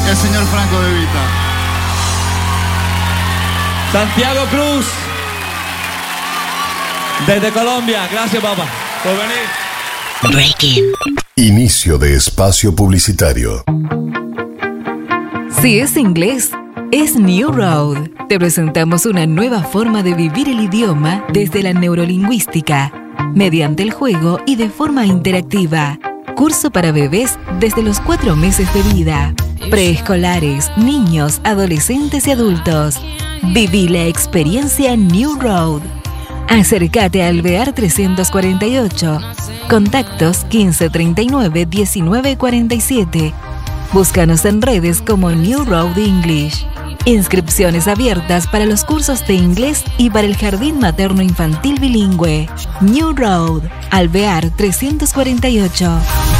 el señor Franco De Vita. Santiago Cruz, desde Colombia. Gracias, papá, por venir. Breaking. Inicio de espacio publicitario. Si es inglés, es New Road. Te presentamos una nueva forma de vivir el idioma desde la neurolingüística, mediante el juego y de forma interactiva. Curso para bebés desde los 4 meses de vida. Preescolares, niños, adolescentes y adultos. Viví la experiencia New Road. Acércate a Alvear 348. Contactos 1539 1947. Búscanos en redes como New Road English. Inscripciones abiertas para los cursos de inglés y para el jardín materno-infantil bilingüe. New Road, Alvear 348.